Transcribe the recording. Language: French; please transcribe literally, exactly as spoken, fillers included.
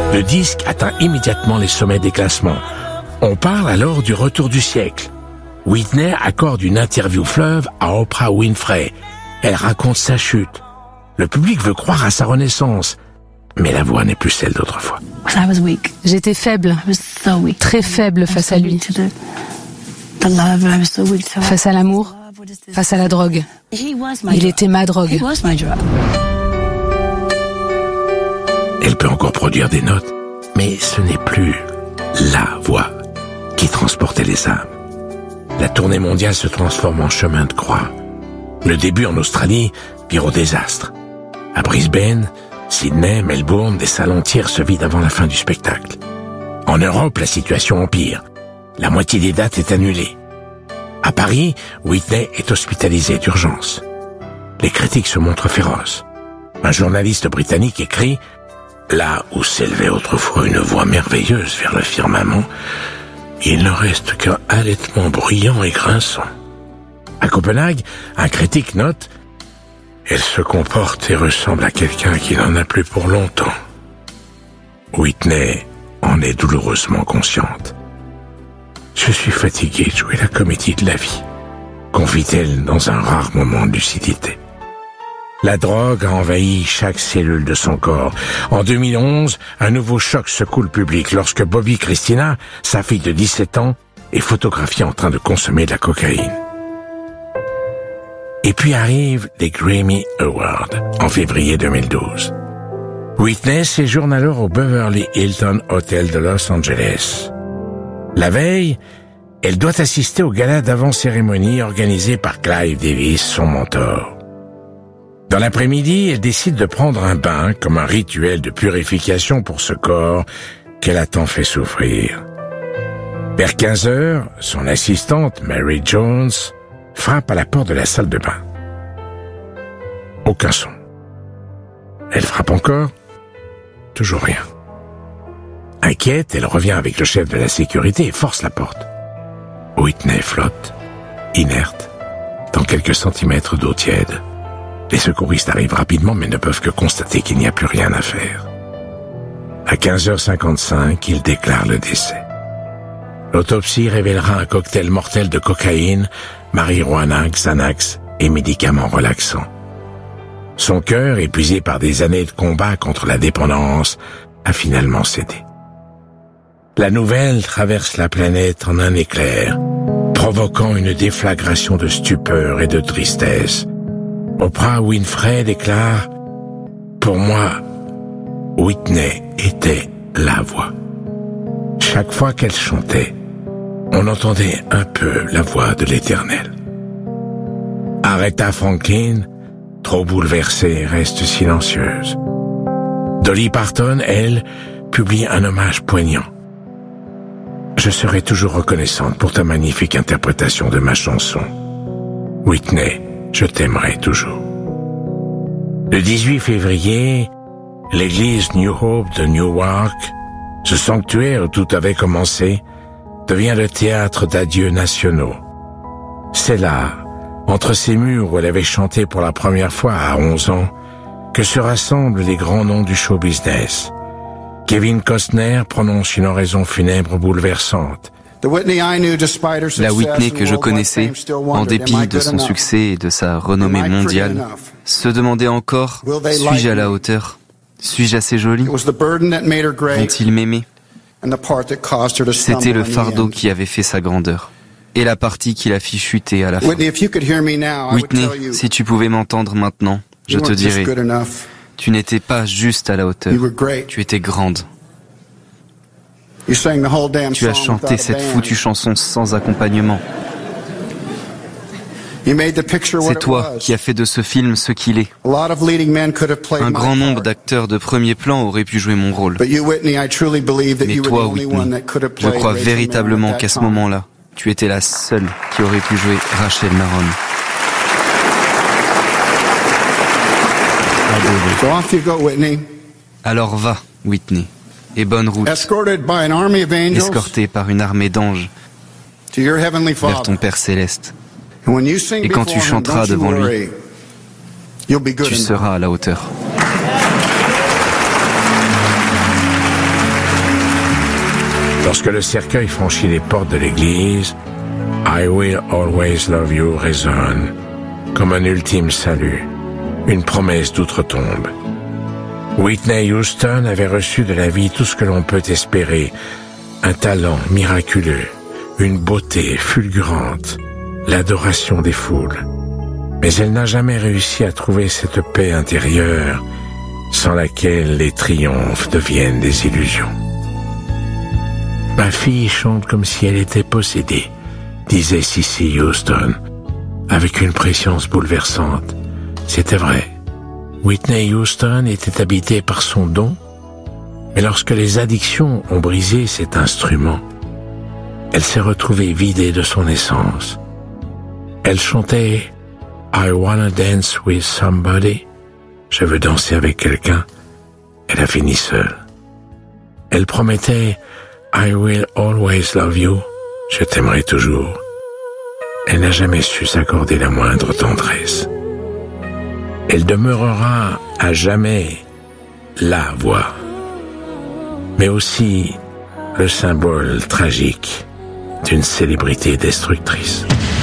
Le disque atteint immédiatement les sommets des classements. On parle alors du retour du siècle. Whitney accorde une interview fleuve à Oprah Winfrey. Elle raconte sa chute. Le public veut croire à sa renaissance, mais la voix n'est plus celle d'autrefois. J'étais faible, très faible face à lui. Face à l'amour, face à la drogue. Il était ma drogue. Elle peut encore produire des notes, mais ce n'est plus la voix qui transportait les âmes. La tournée mondiale se transforme en chemin de croix. Le début en Australie vire au désastre. À Brisbane, Sydney, Melbourne, des salles entières se vident avant la fin du spectacle. En Europe, la situation empire. La moitié des dates est annulée. À Paris, Whitney est hospitalisée d'urgence. Les critiques se montrent féroces. Un journaliste britannique écrit « Là où s'élevait autrefois une voix merveilleuse vers le firmament, il ne reste qu'un halètement bruyant et grinçant. » À Copenhague, un critique note « Elle se comporte et ressemble à quelqu'un qui n'en a plus pour longtemps. » Whitney en est douloureusement consciente. « Je suis fatiguée de jouer la comédie de la vie », confie-t-elle dans un rare moment de lucidité. La drogue a envahi chaque cellule de son corps. En deux mille onze, un nouveau choc secoue le public lorsque Bobby Christina, sa fille de dix-sept ans, est photographiée en train de consommer de la cocaïne. Et puis arrivent les Grammy Awards en février deux mille douze. Whitney séjourne alors au Beverly Hilton Hotel de Los Angeles. La veille, elle doit assister au gala d'avant-cérémonie organisé par Clive Davis, son mentor. Dans l'après-midi, elle décide de prendre un bain comme un rituel de purification pour ce corps qu'elle a tant fait souffrir. Vers quinze heures, son assistante, Mary Jones, frappe à la porte de la salle de bain. Aucun son. Elle frappe encore. Toujours rien. Inquiète, elle revient avec le chef de la sécurité et force la porte. Whitney flotte, inerte, dans quelques centimètres d'eau tiède. Les secouristes arrivent rapidement mais ne peuvent que constater qu'il n'y a plus rien à faire. À quinze heures cinquante-cinq, ils déclarent le décès. L'autopsie révélera un cocktail mortel de cocaïne, marijuana, Xanax et médicaments relaxants. Son cœur, épuisé par des années de combat contre la dépendance, a finalement cédé. La nouvelle traverse la planète en un éclair, provoquant une déflagration de stupeur et de tristesse. Oprah Winfrey déclare « Pour moi, Whitney était la voix. Chaque fois qu'elle chantait, on entendait un peu la voix de l'Éternel. » Aretha Franklin, trop bouleversée, reste silencieuse. Dolly Parton, elle, publie un hommage poignant. « Je serai toujours reconnaissante pour ta magnifique interprétation de ma chanson. Whitney, je t'aimerai toujours. » Le dix-huit février, l'église New Hope de Newark, ce sanctuaire où tout avait commencé, devient le théâtre d'adieux nationaux. C'est là, entre ces murs où elle avait chanté pour la première fois à onze ans, que se rassemblent les grands noms du show business. Kevin Costner prononce une oraison funèbre bouleversante. La Whitney que je connaissais, en dépit de son succès et de sa renommée mondiale, se demandait encore, suis-je à la hauteur? Suis-je assez jolie? Vont-ils m'aimer? C'était le fardeau qui avait fait sa grandeur, et la partie qui la fit chuter à la fin. Whitney, si tu pouvais m'entendre maintenant, je te dirais, tu n'étais pas juste à la hauteur, tu étais grande. Tu as chanté cette foutue chanson sans accompagnement. C'est toi qui as fait de ce film ce qu'il est. Un grand nombre d'acteurs de premier plan auraient pu jouer mon rôle. Mais toi, Whitney, je crois véritablement qu'à ce moment-là, tu étais la seule qui aurait pu jouer Rachel Marron. Alors va, Whitney, et bonne route, escortée par une armée d'anges vers ton Père céleste. Et quand tu chanteras devant lui, tu seras à la hauteur. Lorsque le cercueil franchit les portes de l'église, I Will Always Love You résonne comme un ultime salut, une promesse d'outre-tombe. Whitney Houston avait reçu de la vie tout ce que l'on peut espérer, un talent miraculeux, une beauté fulgurante, l'adoration des foules. Mais elle n'a jamais réussi à trouver cette paix intérieure sans laquelle les triomphes deviennent des illusions. Ma fille chante comme si elle était possédée, disait Cissy Houston, avec une préscience bouleversante. C'était vrai. Whitney Houston était habitée par son don, mais lorsque les addictions ont brisé cet instrument, elle s'est retrouvée vidée de son essence. Elle chantait « I wanna dance with somebody ». Je veux danser avec quelqu'un. Elle a fini seule. Elle promettait « I will always love you ». Je t'aimerai toujours. Elle n'a jamais su s'accorder la moindre tendresse. Elle demeurera à jamais la voix, mais aussi le symbole tragique d'une célébrité destructrice.